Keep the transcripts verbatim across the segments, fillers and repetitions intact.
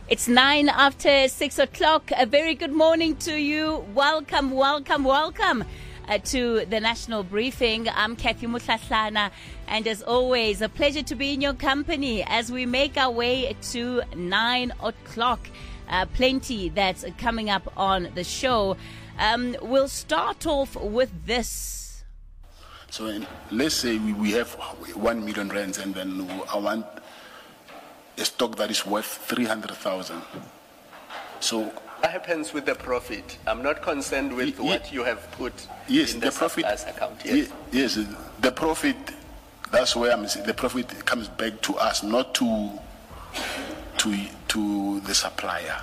It's nine after six o'clock. A very good morning to you. Welcome, welcome, welcome uh, to the National Briefing. I'm Kathy Mutlatlana, and as always, a pleasure to be in your company as we make our way to nine o'clock. Uh, plenty that's coming up on the show. Um, we'll start off with this. So in, let's say we, we have one million rands, and then I want a stock that is worth three hundred thousand. So what happens with the profit? I'm not concerned with y- what you have put yes, in the, the profit account. Yes. Y- yes, the profit. That's where I'm saying the profit comes back to us, not to to to the supplier.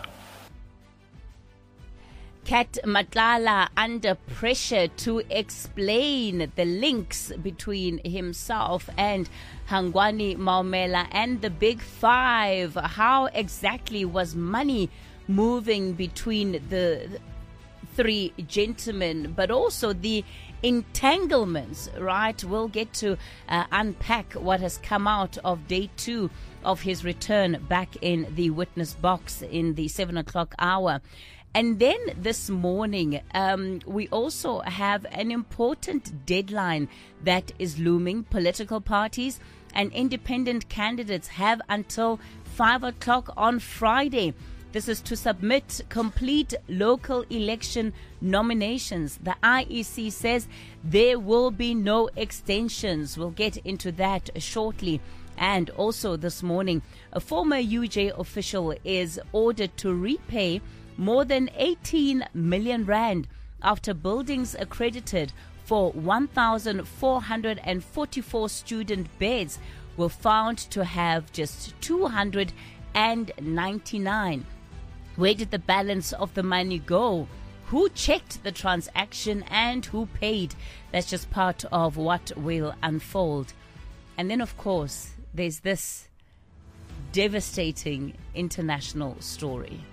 Kat Matlala under pressure to explain the links between himself and Hangwani Maumela and the Big Five. How exactly was money moving between the three gentlemen, but also the entanglements, right? We'll get to uh, unpack what has come out of day two of his return back in the witness box in the seven o'clock hour. And then this morning, um, we also have an important deadline that is looming. Political parties and independent candidates have until five o'clock on Friday. This is to submit complete local election nominations. The I E C says there will be no extensions. We'll get into that shortly. And also this morning, a former U J official is ordered to repay more than eighteen million rand after buildings accredited for one thousand four hundred forty-four student beds were found to have just two hundred ninety-nine. Where did the balance of the money go? Who checked the transaction and who paid? That's just part of what will unfold. And then, of course, there's this devastating international story.